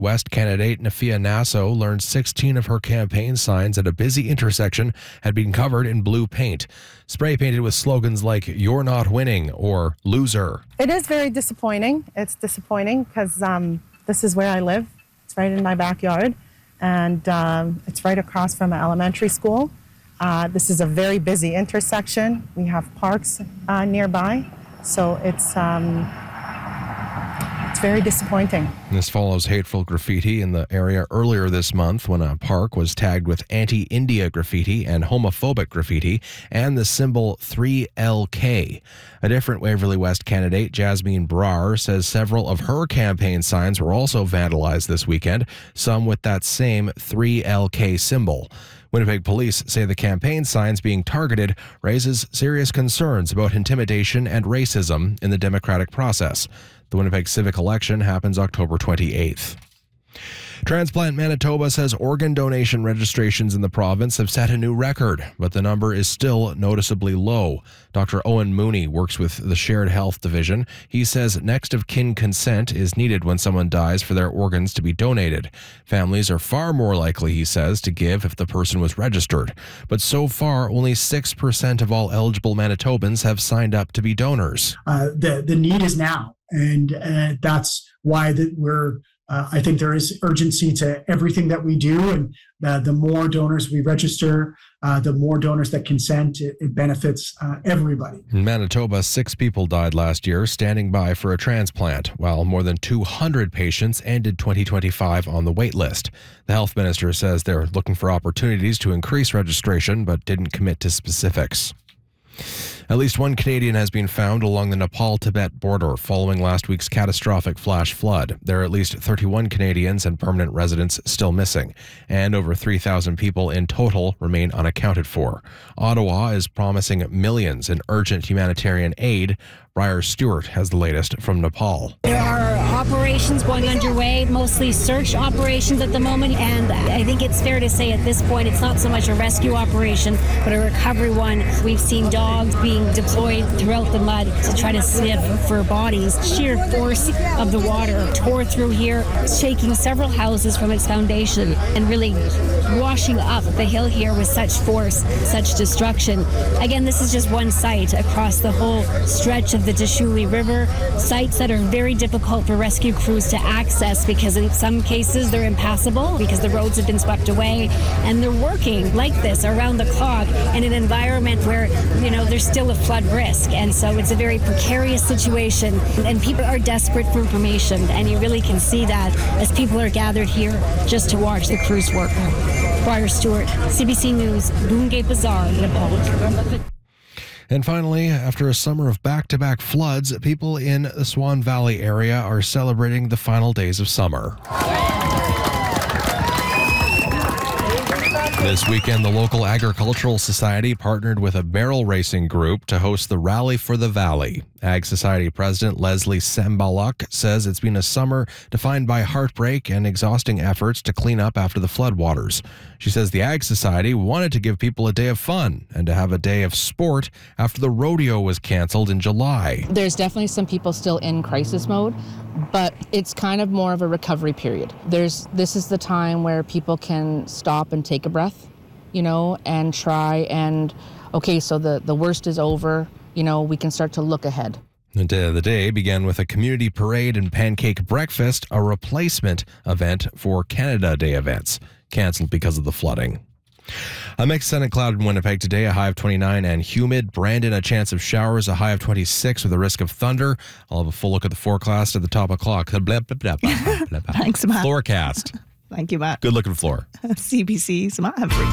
West candidate Nafia Nasso learned 16 of her campaign signs at a busy intersection had been covered in blue paint, spray painted with slogans like "You're not winning" or "Loser." It is very disappointing. It's disappointing because this is where I live. It's right in my backyard, and it's right across from an elementary school. This is a very busy intersection. We have parks nearby, so it's very disappointing. This follows hateful graffiti in the area earlier this month when a park was tagged with anti-India graffiti and homophobic graffiti and the symbol 3LK. A different Waverly West candidate, Jasmine Brar, says several of her campaign signs were also vandalized this weekend, some with that same 3LK symbol. Winnipeg police say the campaign signs being targeted raises serious concerns about intimidation and racism in the democratic process. The Winnipeg civic election happens October 28th. Transplant Manitoba says organ donation registrations in the province have set a new record, but the number is still noticeably low. Dr. Owen Mooney works with the Shared Health Division. He says next of kin consent is needed when someone dies for their organs to be donated. Families are far more likely, he says, to give if the person was registered. But so far, only 6% of all eligible Manitobans have signed up to be donors. The need is now, and that's why we're I think there is urgency to everything that we do, and the more donors we register, the more donors that consent, it benefits everybody. In Manitoba, 6 people died last year standing by for a transplant, while more than 200 patients ended 2025 on the wait list. The health minister says they're looking for opportunities to increase registration, but didn't commit to specifics. At least one Canadian has been found along the Nepal-Tibet border following last week's catastrophic flash flood. There are at least 31 Canadians and permanent residents still missing, and over 3,000 people in total remain unaccounted for. Ottawa is promising millions in urgent humanitarian aid. Briar Stewart has the latest from Nepal. There are operations going underway, mostly search operations at the moment, and I think it's fair to say at this point it's not so much a rescue operation, but a recovery one. We've seen dogs being deployed throughout the mud to try to sniff for bodies. Sheer force of the water tore through here, shaking several houses from its foundation and really washing up the hill here with such force, such destruction. Again, this is just one site across the whole stretch of the Deschutes River, sites that are very difficult for rescue crews to access because in some cases they're impassable because the roads have been swept away, and they're working like this around the clock in an environment where, there's still a flood risk, and so it's a very precarious situation, and people are desperate for information, and you really can see that as people are gathered here just to watch the crews work. Briar Stewart, CBC News, Bungay Bazaar, Nepal. And finally, after a summer of back-to-back floods, people in the Swan Valley area are celebrating the final days of summer. This weekend, the local agricultural society partnered with a barrel racing group to host the Rally for the Valley. Ag Society President Leslie Sambaluk says it's been a summer defined by heartbreak and exhausting efforts to clean up after the floodwaters. She says the Ag Society wanted to give people a day of fun and to have a day of sport after the rodeo was canceled in July. There's definitely some people still in crisis mode, but it's kind of more of a recovery period. This is the time where people can stop and take a breath, and try and, okay, so the worst is over, we can start to look ahead. The day began with a community parade and pancake breakfast, a replacement event for Canada Day events, canceled because of the flooding. A mixed sun and cloud in Winnipeg today, a high of 29 and humid. Brandon, a chance of showers, a high of 26 with a risk of thunder. I'll have a full look at the forecast at the top of the clock. Thanks, Matt. Floorcast. Thank you, Matt. Good looking floor. CBC's Matt Humphrey.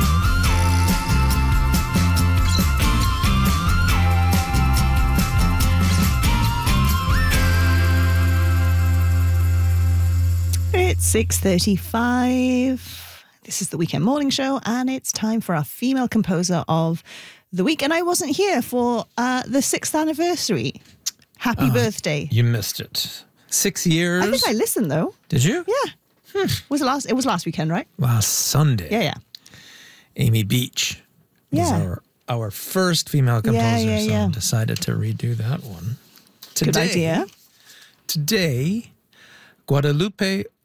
It's 6:35. This is the Weekend Morning Show, and it's time for our female composer of the week. And I wasn't here for the 6th anniversary. Happy birthday. You missed it. 6 years. I think I listened, though. Did you? Yeah. It was last weekend, right? Last Sunday. Yeah. Amy Beach was our first female composer, so I decided to redo that one. Good idea. Today, Guadalupe